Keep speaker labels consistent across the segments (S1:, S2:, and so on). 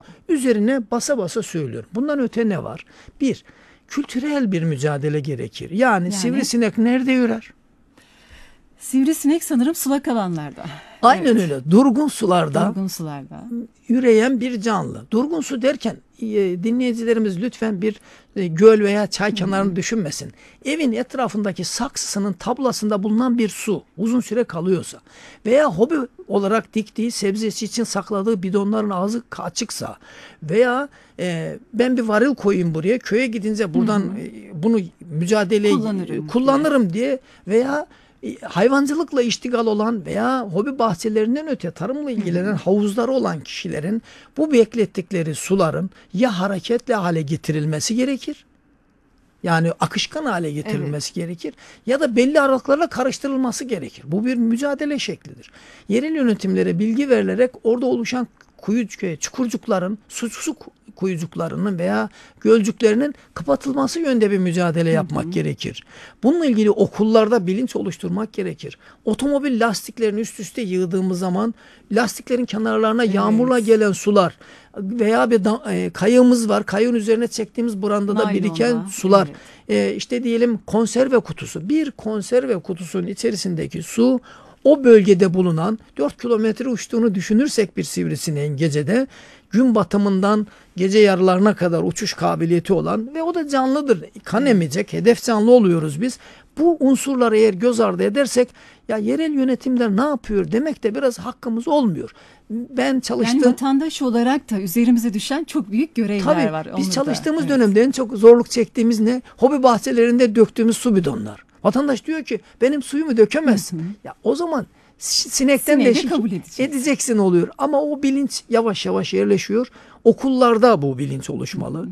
S1: Üzerine basa basa söylüyorum. Bundan öte ne var? Bir, kültürel bir mücadele gerekir. Yani
S2: Yani
S1: sivrisinek nerede ürer?
S2: sivrisinek sanırım sulak alanlarda.
S1: Aynen
S2: Evet.
S1: öyle. Durgun sularda
S2: Durgun sularda.
S1: üreyen bir canlı. Durgun su derken dinleyicilerimiz lütfen bir göl veya çay kenarını düşünmesin. Evin etrafındaki saksısının tablasında bulunan bir su uzun süre kalıyorsa veya hobi olarak diktiği sebzesi için sakladığı bidonların ağzı açıksa veya ben bir varil koyayım buraya, köye gidince buradan bunu mücadeleyi kullanırım diye veya hayvancılıkla iştigal olan veya hobi bahçelerinden öte tarımla ilgilenen havuzları olan kişilerin bu beklettikleri suların ya hareketli hale getirilmesi gerekir. Yani akışkan hale getirilmesi gerekir ya da belli aralıklarla karıştırılması gerekir. Bu bir mücadele şeklidir. Yerel yönetimlere bilgi verilerek orada oluşan çukurcukların, su kuyucuklarının veya gölcüklerinin kapatılması yönde bir mücadele yapmak gerekir. Bununla ilgili okullarda bilinç oluşturmak gerekir. Otomobil lastiklerini üst üste yığdığımız zaman lastiklerin kenarlarına yağmurla gelen sular veya bir kayığımız var. Kayığın üzerine çektiğimiz brandada biriken sular. İşte diyelim konserve kutusu. Bir konserve kutusunun içerisindeki su o bölgede bulunan 4 kilometre uçtuğunu düşünürsek bir sivrisineğin gecede gün batımından gece yarılarına kadar uçuş kabiliyeti olan ve o da canlıdır. Kan emecek, hedef canlı oluyoruz biz. Bu unsurları eğer göz ardı edersek ya yerel yönetimler ne yapıyor demek de biraz hakkımız olmuyor. Ben çalıştığım...
S2: Yani vatandaş olarak da üzerimize düşen çok büyük görevler var.
S1: Biz çalıştığımız dönemde en çok zorluk çektiğimiz ne? Hobi bahçelerinde döktüğümüz su bidonlar. Vatandaş diyor ki benim suyumu dökemezsin. Ya o zaman sinekten de
S2: kabul
S1: edeceksin oluyor. Ama o bilinç yavaş yavaş yerleşiyor. Okullarda bu bilinç oluşmalı.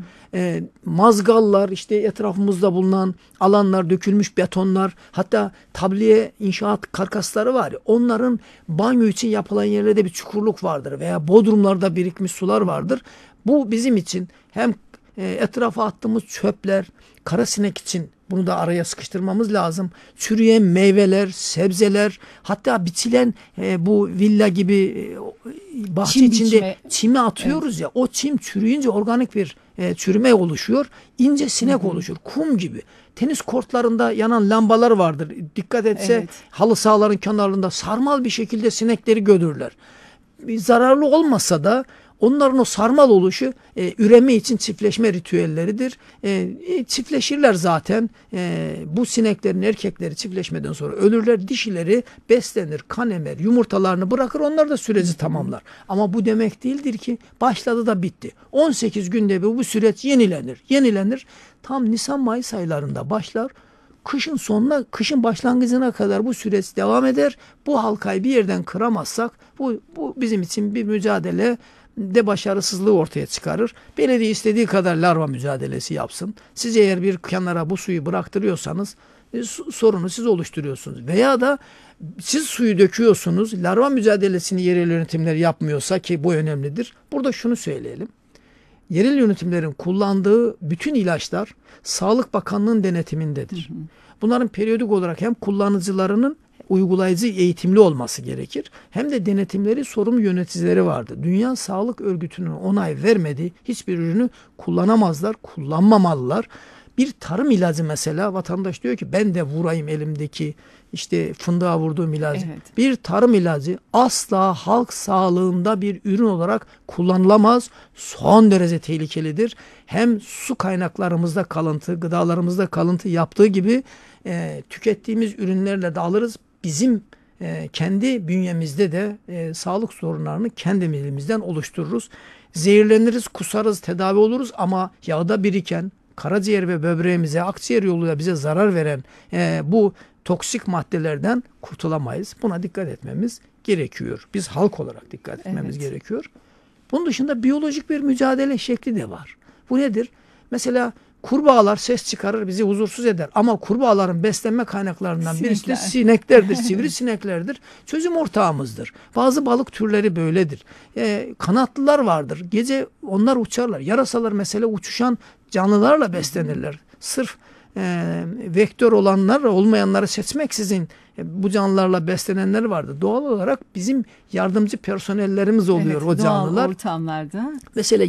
S1: Mazgallar, işte etrafımızda bulunan alanlar, dökülmüş betonlar, hatta tabliye inşaat karkasları var. Onların banyo için yapılan yerlerde bir çukurluk vardır veya bodrumlarda birikmiş sular vardır. Bu bizim için hem etrafa attığımız çöpler, karasinek için bunu da araya sıkıştırmamız lazım. Çürüyen meyveler, sebzeler, hatta biçilen bu villa gibi bahçe içinde çimi atıyoruz ya. O çim çürüyünce organik bir çürüme oluşuyor. İnce sinek oluşur. Kum gibi. Tenis kortlarında yanan lambalar vardır. Dikkat etse halı sahaların kenarlarında sarmal bir şekilde sinekleri görürler. Zararlı olmasa da onların o sarmal oluşu üreme için çiftleşme ritüelleridir. Çiftleşirler zaten. Bu sineklerin erkekleri çiftleşmeden sonra ölürler. Dişileri beslenir, kan emer, yumurtalarını bırakır. Onlar da süreci tamamlar. Ama bu demek değildir ki başladı da bitti. 18 günde bu süreç yenilenir. Yenilenir. Tam Nisan-Mayıs aylarında başlar. Kışın sonuna, kışın başlangıcına kadar bu süreç devam eder. Bu halkayı bir yerden kıramazsak bu bizim için bir mücadele de başarısızlığı ortaya çıkarır. Belediye istediği kadar larva mücadelesi yapsın. Siz eğer bir kenara bu suyu bıraktırıyorsanız sorunu siz oluşturuyorsunuz. Veya da siz suyu döküyorsunuz. Larva mücadelesini yerel yönetimler yapmıyorsa, ki bu önemlidir. Burada şunu söyleyelim. Yerel yönetimlerin kullandığı bütün ilaçlar Sağlık Bakanlığı'nın denetimindedir. Bunların periyodik olarak hem kullanıcılarının uygulayıcı eğitimli olması gerekir. Hem de denetimleri sorumlu yöneticileri vardır. Dünya Sağlık Örgütü'nün onay vermediği hiçbir ürünü kullanamazlar, kullanmamalılar. Bir tarım ilacı mesela, vatandaş diyor ki ben de vurayım elimdeki işte fındığa vurduğum ilacı. Bir tarım ilacı asla halk sağlığında bir ürün olarak kullanılamaz. Son derece tehlikelidir. Hem su kaynaklarımızda kalıntı, gıdalarımızda kalıntı yaptığı gibi tükettiğimiz ürünlerle de alırız. Bizim kendi bünyemizde de sağlık sorunlarını kendimizden oluştururuz. Zehirleniriz, kusarız, tedavi oluruz ama yağda biriken, karaciğer ve böbreğimize, akciğer yoluyla bize zarar veren bu toksik maddelerden kurtulamayız. Buna dikkat etmemiz gerekiyor. Biz halk olarak dikkat etmemiz gerekiyor. Bunun dışında biyolojik bir mücadele şekli de var. Bu nedir? Mesela kurbağalar ses çıkarır, bizi huzursuz eder. Ama kurbağaların beslenme kaynaklarından birisi de sineklerdir, sivrisineklerdir. Çözüm ortağımızdır. Bazı balık türleri böyledir. Kanatlılar vardır. Gece onlar uçarlar. Yarasalar mesela uçuşan canlılarla beslenirler. Sırf vektör olanlar olmayanları seçmeksizin bu canlılarla beslenenler vardı. Doğal olarak bizim yardımcı personellerimiz oluyor o canlılar.
S2: Doğal ortamlarda.
S1: Mesela